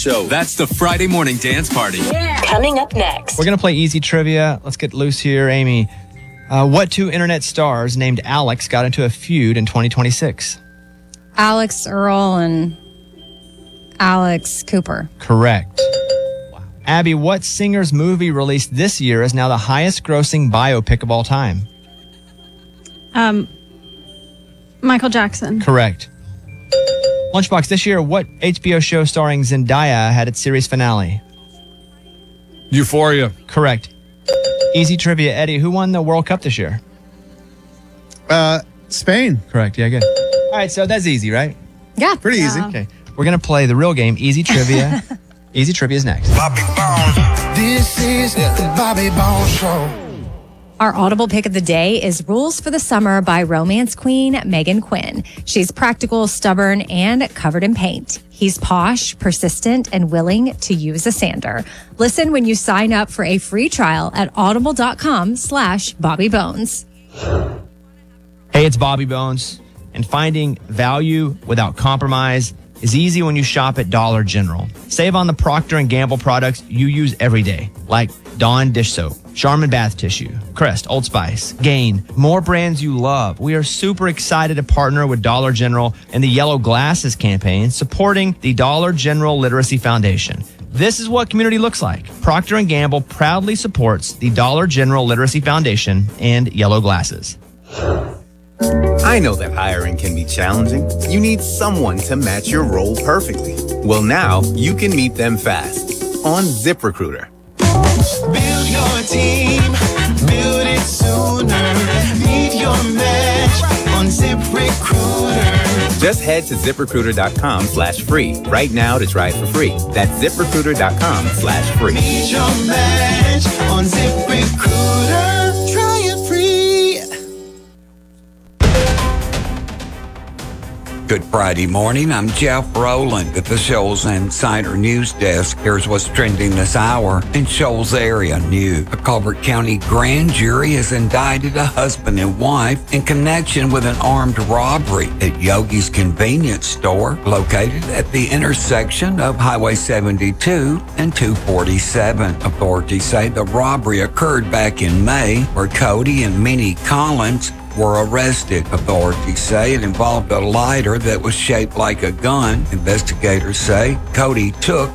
Show. That's the Friday morning dance party. Yeah. Coming up next. We're going to play easy trivia. Let's get loose here, Amy. What two internet stars named Alex got into a feud in 2026? Alex Earl and Alex Cooper. Correct. Wow. Abby, what singer's movie released this year is now the highest grossing biopic of all time? Michael Jackson. Correct. Lunchbox, this year, what HBO show starring Zendaya had its series finale? Euphoria. Correct. Easy trivia, Eddie. Who won the World Cup this year? Spain. Correct. Yeah, good. All right, so that's easy, right? Yeah. Pretty easy. Okay. We're going to play the real game, Easy Trivia. Easy Trivia is next. Bobby Bones. This is the Bobby Bones Show. Our Audible pick of the day is Rules for the Summer by romance queen Megan Quinn. She's practical, stubborn, and covered in paint. He's posh, persistent, and willing to use a sander. Listen when you sign up for a free trial at audible.com/BobbyBones. Hey, it's Bobby Bones. And finding value without compromise is easy when you shop at Dollar General. Save on the Procter & Gamble products you use every day, like Dawn dish soap, Charmin bath tissue, Crest, Old Spice, Gain, more brands you love. We are super excited to partner with Dollar General and the Yellow Glasses campaign, supporting the Dollar General Literacy Foundation. This is what community looks like. Procter & Gamble proudly supports the Dollar General Literacy Foundation and Yellow Glasses. I know that hiring can be challenging. You need someone to match your role perfectly. Well, now you can meet them fast on ZipRecruiter. Build your team, build it sooner. Meet your match on ZipRecruiter. Just head to ZipRecruiter.com/free right now to try it for free. That's ZipRecruiter.com/free. Meet your match on ZipRecruiter. Try it free. Good Friday morning. I'm Jeff Rowland at the Shoals Insider News Desk. Here's what's trending this hour in Shoals area news. A Colbert County grand jury has indicted a husband and wife in connection with an armed robbery at Yogi's convenience store located at the intersection of Highway 72 and 247. Authorities say the robbery occurred back in May, where Cody and Minnie Collins were arrested. Authorities say it involved a lighter that was shaped like a gun. Investigators say Cody took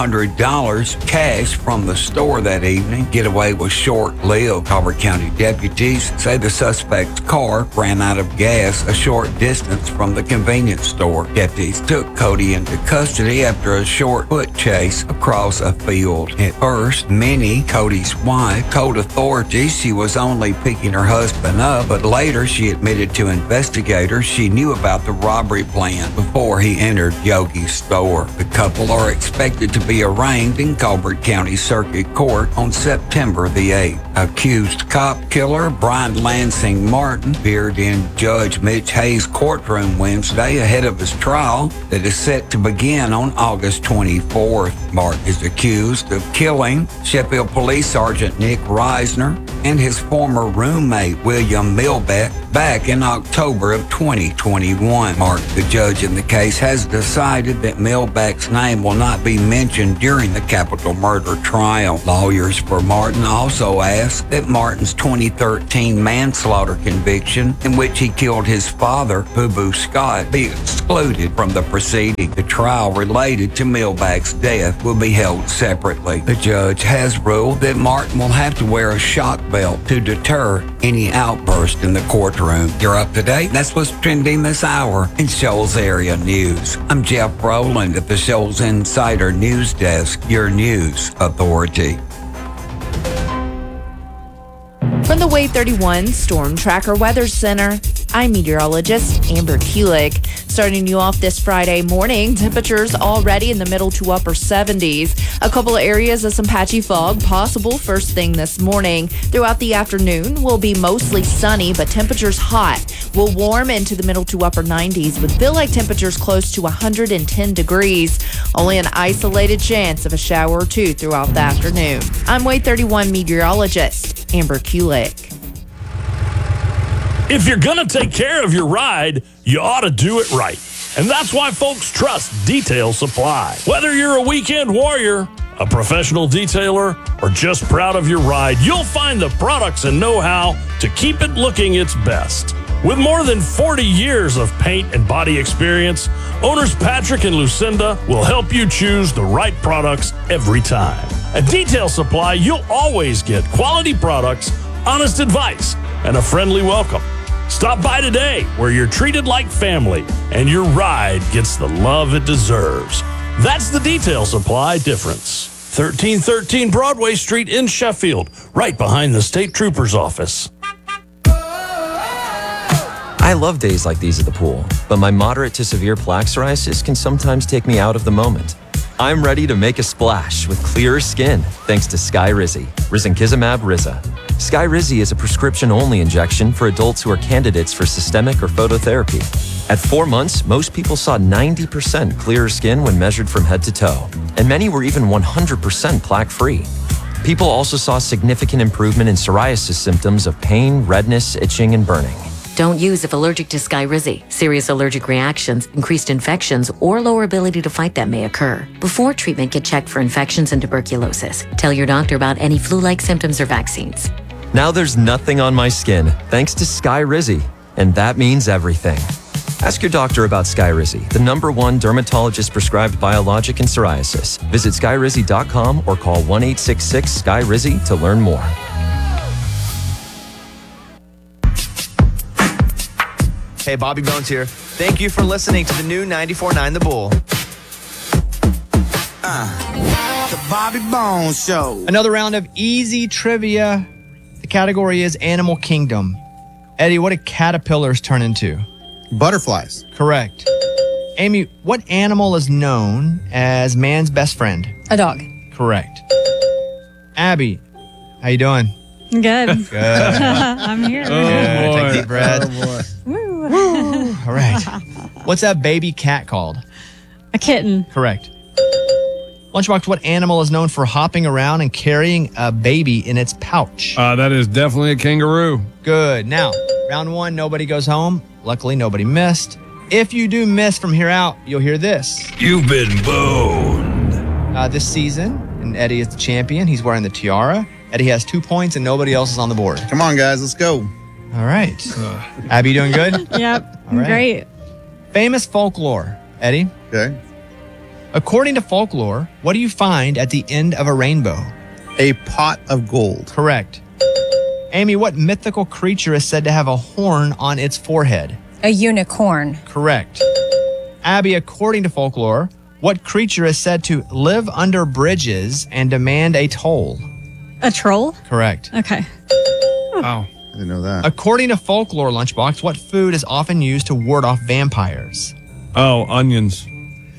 $400 cash from the store that evening. Getaway was short-lived. Colbert County deputies say the suspect's car ran out of gas a short distance from the convenience store. Deputies took Cody into custody after a short foot chase across a field. At first, Minnie, Cody's wife, told authorities she was only picking her husband up, but later she admitted to investigators she knew about the robbery plan before he entered Yogi's store. The couple are expected to be arraigned in Colbert County Circuit Court on September the 8th. Accused cop killer Brian Lansing Martin appeared in Judge Mitch Hayes' courtroom Wednesday ahead of his trial that is set to begin on August 24th. Martin is accused of killing Sheffield Police Sergeant Nick Reisner and his former roommate William Milbeck back in October of 2021. Mark, the judge in the case, has decided that Milbeck's name will not be mentioned during the capital murder trial. Lawyers for Martin also asked that Martin's 2013 manslaughter conviction, in which he killed his father, Boo Scott, be excluded from the proceeding. The trial related to Milbeck's death will be held separately. The judge has ruled that Martin will have to wear a shock belt to deter any outburst in the courtroom. You're up to date. That's what's trending this hour in Shoals area news. I'm Jeff Rowland at the Shoals Insider News Desk, your news authority. From the Wave 31 Storm Tracker Weather Center, I'm meteorologist Amber Kulik. Starting you off this Friday morning, temperatures already in the middle to upper 70s. A couple of areas of some patchy fog possible first thing this morning. Throughout the afternoon, will be mostly sunny, but temperatures hot. Will warm into the middle to upper 90s with feel-like temperatures close to 110 degrees. Only an isolated chance of a shower or two throughout the afternoon. I'm Wave 31 meteorologist Amber Kulik. If you're going to take care of your ride, you ought to do it right. And that's why folks trust Detail Supply. Whether you're a weekend warrior, a professional detailer, or just proud of your ride, you'll find the products and know-how to keep it looking its best. With more than 40 years of paint and body experience, owners Patrick and Lucinda will help you choose the right products every time. At Detail Supply, you'll always get quality products, honest advice, and a friendly welcome. Stop by today, where you're treated like family and your ride gets the love it deserves. That's the Detail Supply difference. 1313 Broadway Street in Sheffield, right behind the State Trooper's office. I love days like these at the pool, but my moderate to severe plaque psoriasis can sometimes take me out of the moment. I'm ready to make a splash with clearer skin thanks to Skyrizi, Risankizumab Riza. Skyrizi is a prescription-only injection for adults who are candidates for systemic or phototherapy. At 4 months, most people saw 90% clearer skin when measured from head to toe, and many were even 100% plaque-free. People also saw significant improvement in psoriasis symptoms of pain, redness, itching, and burning. Don't use if allergic to Skyrizi. Serious allergic reactions, increased infections, or lower ability to fight them may occur. Before treatment, get checked for infections and tuberculosis. Tell your doctor about any flu-like symptoms or vaccines. Now there's nothing on my skin thanks to Skyrizi, and that means everything. Ask your doctor about Skyrizi, the #1 dermatologist-prescribed biologic in psoriasis. Visit skyrizi.com or call 1-866-SKY-RIZI to learn more. Hey, Bobby Bones here. Thank you for listening to the new 94.9 The Bull. The Bobby Bones Show. Another round of easy trivia. The category is Animal Kingdom. Eddie, what do caterpillars turn into? Butterflies. Correct. Amy, what animal is known as man's best friend? A dog. Correct. Abby, how you doing? Good. Good. I'm here. Good. Take a deep breath. Woo. All right. What's that baby cat called? A kitten. Correct. Lunchbox, what animal is known for hopping around and carrying a baby in its pouch? That is definitely a kangaroo. Good. Now, round 1, nobody goes home. Luckily, nobody missed. If you do miss from here out, you'll hear this. You've been boned. This season, and Eddie is the champion. He's wearing the tiara. Eddie has 2 points, and nobody else is on the board. Come on, guys, let's go. All right. Abby, you doing good? Yep. All right. Great. Famous folklore. Eddie? Okay. According to folklore, what do you find at the end of a rainbow? A pot of gold. Correct. Amy, what mythical creature is said to have a horn on its forehead? A unicorn. Correct. Abby, according to folklore, what creature is said to live under bridges and demand a toll? A troll? Correct. Okay. Wow. I didn't know that. According to folklore, Lunchbox, what food is often used to ward off vampires? Oh, onions.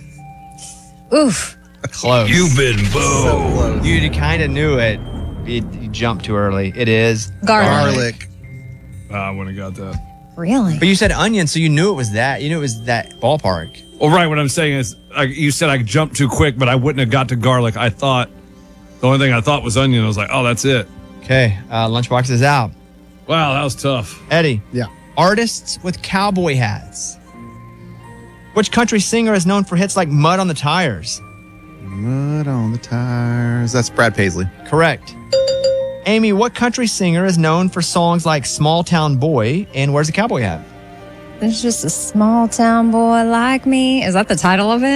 Oof. Close. You've been boned. You kind of knew it. You jumped too early. It is Garlic. I wouldn't have got that. Really? But you said onion, so you knew it was that. You knew it was that ballpark. Well, right. What I'm saying is, you said I jumped too quick, but I wouldn't have got to garlic. I thought the only thing I thought was onion. I was like, oh, that's it. Okay. Lunchbox is out. Wow, that was tough. Eddie. Yeah. Artists with cowboy hats. Which country singer is known for hits like Mud on the Tires? Mud on the tires. That's Brad Paisley. Correct. Amy, what country singer is known for songs like Small Town Boy and Where's the Cowboy Hat? There's just a small town boy like me. Is that the title of it?